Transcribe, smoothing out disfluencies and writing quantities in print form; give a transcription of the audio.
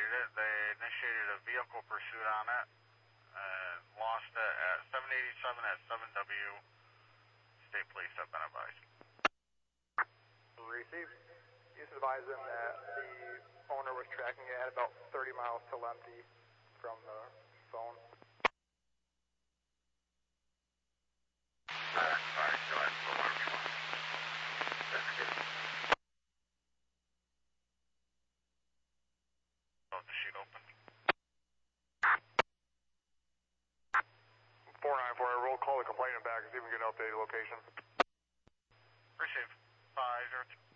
investigated it. They initiated a vehicle pursuit on it. Lost it at 787 at 7W. State police have been advised. Received. You advised them that the owner was tracking it at about 30 miles to Lemke from the phone. Alright, go ahead. Go wherever you want. That's good. Hold the sheet open. 494, we'll call the complainant back and see if we can get an updated location. Receive. 502.